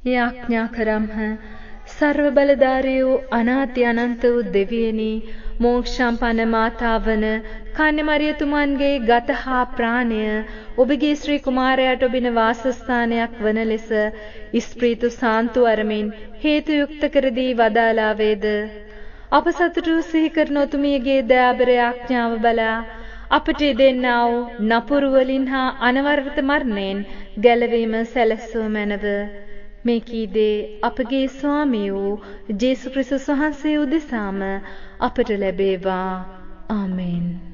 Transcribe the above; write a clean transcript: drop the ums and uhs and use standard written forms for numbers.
යාඥා කරම්හ. සර්ව බලධාරී වූ අනාති අනන්ත වූ දෙවියනි, මෝක්ෂම්පන්න මාතාවන කන්‍ය මරියතුමන්ගේ ගත හා ප්‍රාණය ඔබගේ ශ්‍රී කුමාරයාට ඔබින වාසස්ථානයක් වන ලෙස ස්ප්‍රීතු සාන්තු අරමින් හේතු යුක්ත කර දී වදාලා වේද. අප සතුටු සිහි කරන ඔතුමියගේ දයාබර යාඥාව බලා අපට දෙන්නා වූ නපුරු වලින් හා අනවරත මරණයෙන් ගැලවීම සැලැස්සුව මැනව. මේ කීදේ අපගේ ස්වාමී වූ ජේසුස් ක්‍රිස්තුස් වහන්සේ උදෙසාම අපට ලැබේවා. ආමෙන්.